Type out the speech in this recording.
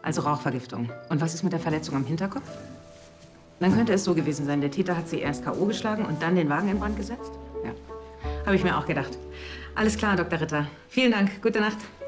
Also Rauchvergiftung. Und was ist mit der Verletzung am Hinterkopf? Dann könnte es so gewesen sein, der Täter hat sie erst K.O. geschlagen und dann den Wagen in Brand gesetzt? Ja, habe ich mir auch gedacht. Alles klar, Dr. Ritter. Vielen Dank. Gute Nacht.